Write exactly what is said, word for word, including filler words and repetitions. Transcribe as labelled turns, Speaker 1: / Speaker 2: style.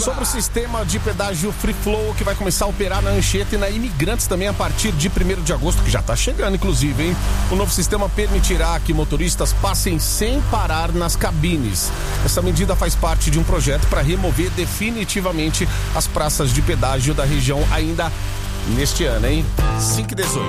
Speaker 1: Sobre o sistema de pedágio Free Flow, que vai começar a operar na Anchieta e na Imigrantes também a partir de primeiro de agosto, que já está chegando, inclusive, hein? O novo sistema permitirá que motoristas passem sem parar nas cabines. Essa medida faz parte de um projeto para remover definitivamente as praças de pedágio da região ainda neste ano, hein? cinco e dezoito.